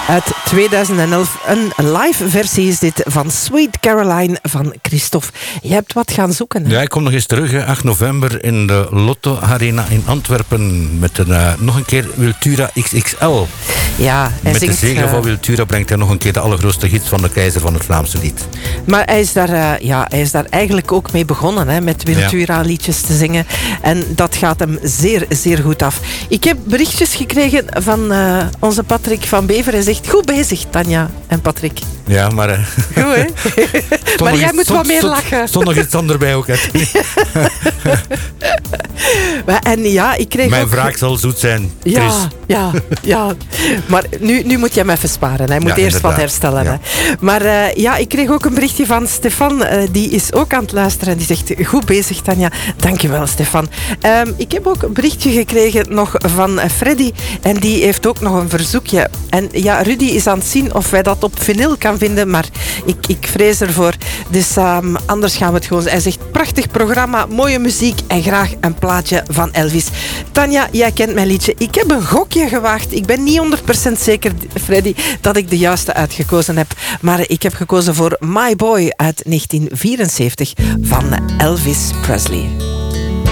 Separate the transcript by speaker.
Speaker 1: Uit 2011. Een live versie is dit van Sweet Caroline van Christophe. Je hebt wat gaan zoeken. Hè?
Speaker 2: Ja, ik kom nog eens terug. 8 november in de Lotto Arena in Antwerpen. Met nog een keer Wiltura XXL.
Speaker 1: Ja, hij
Speaker 2: met
Speaker 1: zingt,
Speaker 2: de zegen van Wiltura brengt hij nog een keer de allergrootste hit van de keizer van het Vlaamse lied.
Speaker 1: Maar hij is daar eigenlijk ook mee begonnen, hè, met Wiltura liedjes te zingen. En dat gaat hem zeer, zeer goed af. Ik heb berichtjes gekregen van onze Patrick van Bever. Hij zegt, goed bezig, Tanja en Patrick.
Speaker 2: Ja, maar...
Speaker 1: Goed, hè? Maar jij moet wat meer lachen.
Speaker 2: Stond nog iets anders bij ook, hè.
Speaker 1: En ja, ik kreeg
Speaker 2: Mijn
Speaker 1: ook...
Speaker 2: wraak zal zoet zijn, Chris.
Speaker 1: Ja. Maar nu moet je hem even sparen. Hij moet eerst
Speaker 2: inderdaad.
Speaker 1: wat herstellen.
Speaker 2: Ja.
Speaker 1: Hè. Maar ik kreeg ook een berichtje van Stefan. Die is ook aan het luisteren. En die zegt, goed bezig, Tanja. Dankjewel, Stefan. Ik heb ook een berichtje gekregen nog van Freddy. En die heeft ook nog een verzoekje. En ja, Rudy is aan het zien of wij dat op vinyl kan vinden. Maar ik vrees ervoor. Dus anders gaan we het gewoon... Hij zegt, prachtig programma, mooie muziek en graag een plaatje van Elvis. Tanja, jij kent mijn liedje. Ik heb een gokje gewaagd. Ik ben niet 100% zeker, Freddy, dat ik de juiste uitgekozen heb. Maar ik heb gekozen voor My Boy uit 1974 van Elvis Presley.